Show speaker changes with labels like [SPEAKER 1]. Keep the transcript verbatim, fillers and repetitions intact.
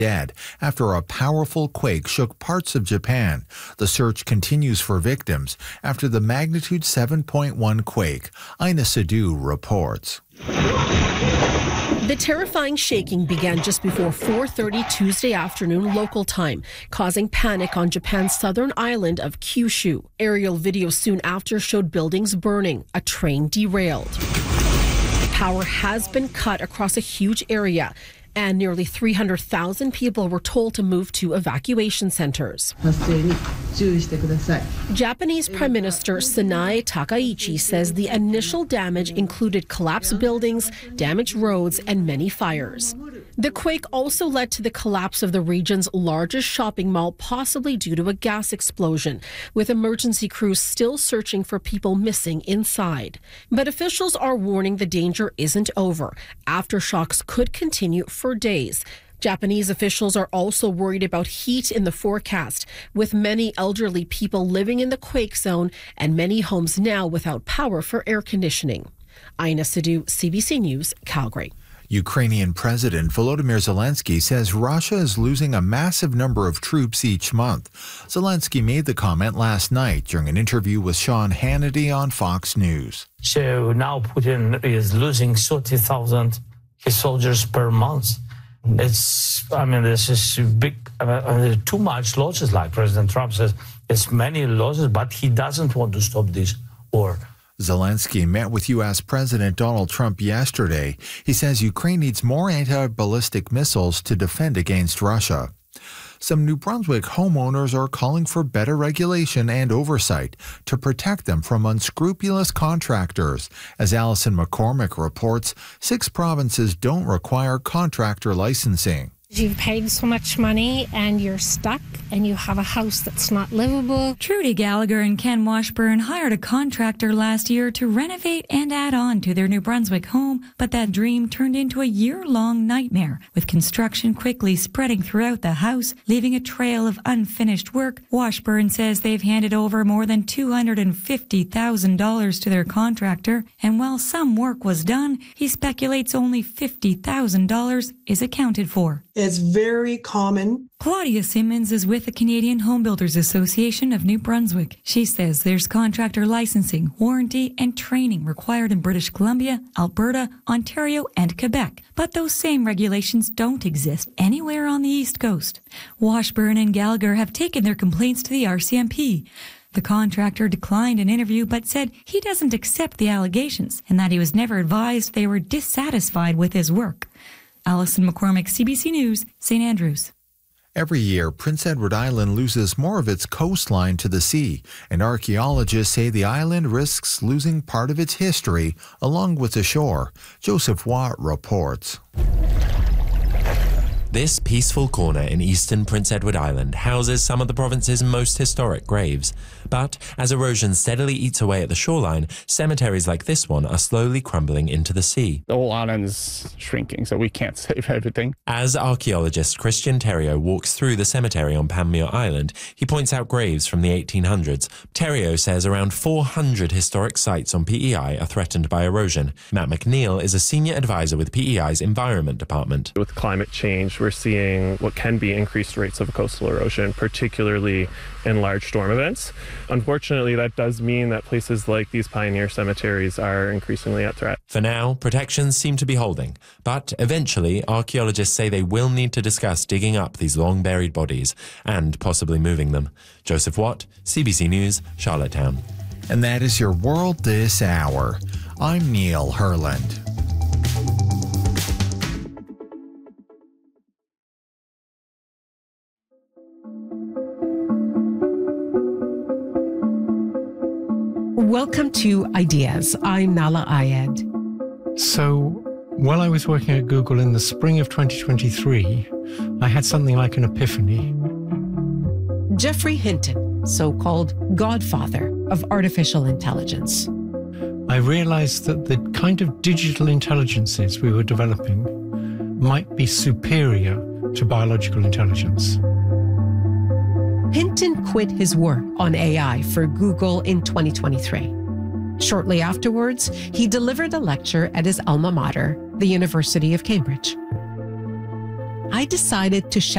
[SPEAKER 1] dead after a powerful quake shook parts of Japan. The search continues for victims after the magnitude seven point one quake. Ina Sidhu reports.
[SPEAKER 2] The terrifying shaking began just before four thirty Tuesday afternoon local time, causing panic on Japan's southern island of Kyushu. Aerial video soon after showed buildings burning, a train derailed. Power has been cut across a huge area, and nearly three hundred thousand people were told to move to evacuation centers. Japanese Prime Minister Sanae Takaichi says the initial damage included collapsed buildings, damaged roads, and many fires. The quake also led to the collapse of the region's largest shopping mall, possibly due to a gas explosion, with emergency crews still searching for people missing inside. But officials are warning the danger isn't over. Aftershocks could continue for days. Japanese officials are also worried about heat in the forecast, with many elderly people living in the quake zone and many homes now without power for air conditioning. Ina Sidhu, C B C News, Calgary.
[SPEAKER 1] Ukrainian President Volodymyr Zelensky says Russia is losing a massive number of troops each month. Zelensky made the comment last night during an interview with Sean Hannity on Fox News.
[SPEAKER 3] So now Putin is losing thirty thousand his soldiers per month. It's, I mean, this is big, uh, too much losses, like President Trump says. It's many losses, but he doesn't want to stop this war.
[SPEAKER 1] Zelensky met with U S President Donald Trump yesterday. He says Ukraine needs more anti-ballistic missiles to defend against Russia. Some New Brunswick homeowners are calling for better regulation and oversight to protect them from unscrupulous contractors. As Alison McCormick reports, six provinces don't require contractor licensing.
[SPEAKER 4] You've paid so much money and you're stuck and you have a house that's not livable.
[SPEAKER 5] Trudy Gallagher and Ken Washburn hired a contractor last year to renovate and add on to their New Brunswick home, but that dream turned into a year-long nightmare, with construction quickly spreading throughout the house, leaving a trail of unfinished work. Washburn says they've handed over more than two hundred fifty thousand dollars to their contractor, and while some work was done, he speculates only fifty thousand dollars is accounted for.
[SPEAKER 6] It's very common.
[SPEAKER 5] Claudia Simmons is with the Canadian Home Builders Association of New Brunswick. She says there's contractor licensing, warranty, and training required in British Columbia, Alberta, Ontario, and Quebec. But those same regulations don't exist anywhere on the East Coast. Washburn and Gallagher have taken their complaints to the R C M P. The contractor declined an interview but said he doesn't accept the allegations and that he was never advised they were dissatisfied with his work. Alison McCormick, C B C News, Saint Andrews.
[SPEAKER 1] Every year, Prince Edward Island loses more of its coastline to the sea, and archaeologists say the island risks losing part of its history along with the shore. Joseph Watt reports.
[SPEAKER 7] This peaceful corner in eastern Prince Edward Island houses some of the province's most historic graves. But as erosion steadily eats away at the shoreline, cemeteries like this one are slowly crumbling into the sea.
[SPEAKER 8] The whole island is shrinking, so we can't save everything.
[SPEAKER 7] As archaeologist Christian Theriault walks through the cemetery on Panmure Island, he points out graves from the eighteen hundreds. Theriault says around four hundred historic sites on P E I are threatened by erosion. Matt McNeil is a senior advisor with P E I's Environment Department.
[SPEAKER 9] With climate change, we're seeing what can be increased rates of coastal erosion, particularly in large storm events. Unfortunately, that does mean that places like these pioneer cemeteries are increasingly at threat.
[SPEAKER 7] For now, protections seem to be holding, but eventually archaeologists say they will need to discuss digging up these long-buried bodies and possibly moving them. Joseph Watt, C B C News, Charlottetown.
[SPEAKER 1] And that is your World This Hour. I'm Neil Herland.
[SPEAKER 2] Welcome to Ideas. I'm Nala Ayed.
[SPEAKER 10] So, while I was working at Google in the spring of twenty twenty-three, I had something like an epiphany.
[SPEAKER 2] Geoffrey Hinton, so-called godfather of artificial intelligence.
[SPEAKER 10] I realized that the kind of digital intelligences we were developing might be superior to biological intelligence.
[SPEAKER 2] Hinton quit his work on A I for Google in twenty twenty-three. Shortly afterwards, he delivered a lecture at his alma mater, the University of Cambridge. I decided to shout